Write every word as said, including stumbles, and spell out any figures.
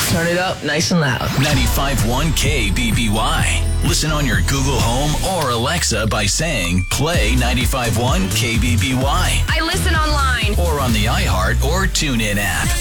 Turn it up nice and loud. ninety-five point one K B B Y. Listen on your Google Home or Alexa by saying, play ninety-five point one K B B Y. I listen online. Or on the iHeart or TuneIn app.